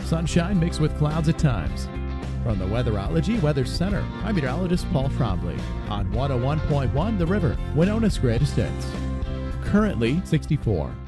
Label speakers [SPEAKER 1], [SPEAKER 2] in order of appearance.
[SPEAKER 1] Sunshine mixed with clouds at times. From the Weatherology Weather Center, I'm meteorologist Paul Trombley on 101.1 The River, Winona's greatest hits. Currently 64.